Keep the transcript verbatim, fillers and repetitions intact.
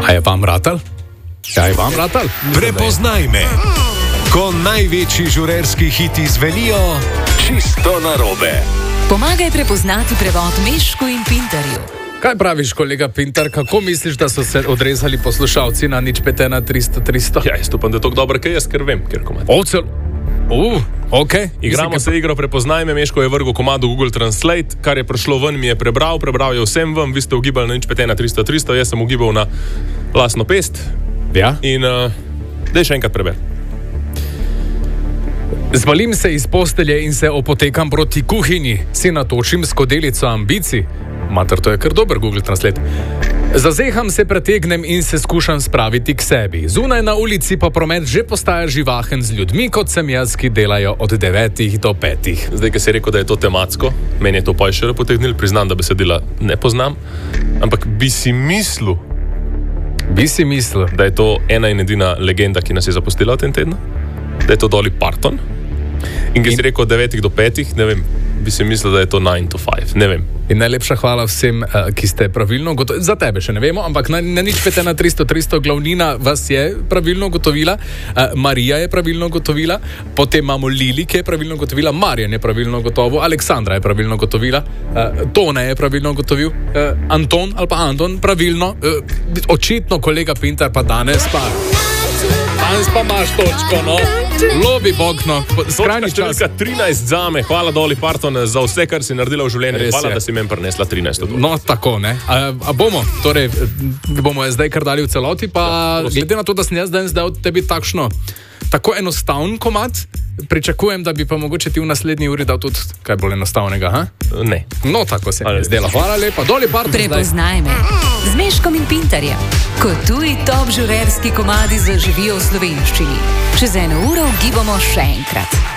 A je vam ratal? A je vam ratal? Prepoznaj me. Ko največji žurerski hiti zvenijo čisto narobe. Pomagaj prepoznati prevod Mešku in Pintarju. Kaj praviš, kolega Pintar, kako misliš, da so se odrezali poslušalci na nič pet ena tristo tristo? Ja, jaz upam, da je to dobro, kaj jaz, ker vem, ker komad. Ocel. Uh, ok. Igramo Mislim, se igro Prepoznaj me, Meško je vrgel komadu Google Translate, kar je prišlo ven, mi je prebral, prebral je vsem vam, vi ste ugibali na nič pet ena tristo tristo, jaz sem ugibal na lastno pest. Ja. In uh, daj še enkrat preber. Zvalim se iz postelje in se opotekam proti kuhinji, si natočim skodelico ambicij. Mater, to je kar dober Google Translate. Zazeham se, pretegnem in se skušam spraviti k sebi. Zunaj na ulici pa promet že postaja živahen z ljudmi, kot sem jaz, ki delajo od devetih do petih. Zdaj, ki si rekel, da je to tematsko, meni je to pa še potegnil, priznam, da besedila ne poznam, ampak bi si mislil, Bi si mislil, da je to ena in edina legenda, ki nas je zapustila v tem tednu, da je to Dolly Parton. In ki si rekel od devetih do petih, ne vem, bi si mislil, da je to nine to five, ne vem. In najlepša hvala vsem, ki ste pravilno ugotovili. Za tebe še ne vemo, ampak na, na nič pet ena tristo tristo glavnina vas je pravilno ugotovila, Marija je pravilno ugotovila, potem imamo Lili, ki je pravilno ugotovila, Marjan je pravilno ugotovil, Aleksandra je pravilno ugotovila, Tone je pravilno ugotovil, Anton ali pa Anton pravilno, očitno kolega Pintar pa danes pa... Danes pa imaš točko, no. Lobi bog, no. Skrajni čas. Številka trinajst zame. Hvala Dolly Parton za vse, kar si naredila v življenju. Res Hvala, je. da si meni prinesla trinajst. No, tako, ne. A, a bomo, torej, bomo je zdaj kar dali v celoti, pa Ja, glede na to, da sem jaz danes dal tebi takšno, tako enostavn komad, pričakujem, da bi pa mogoče ti v naslednji uri dal tudi kaj bolj enostavnega, ha? Ne. No, tako se mi Ali- je zdela. Hvala lepa. Dolly Parton zdaj. Prepoznaj me z Meškom in Pintarjem. Ko tuji top žurerski komadi zaživijo v slovenščini. Čez eno uro ugibamo še enkrat.